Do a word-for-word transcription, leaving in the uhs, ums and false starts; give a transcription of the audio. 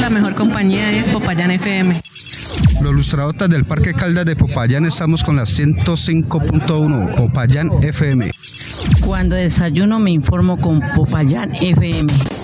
la mejor compañía es Popayán F M. Los lustradotas del Parque Caldas de Popayán estamos con la ciento cinco punto uno, Popayán F M. Cuando desayuno me informo con Popayán F M.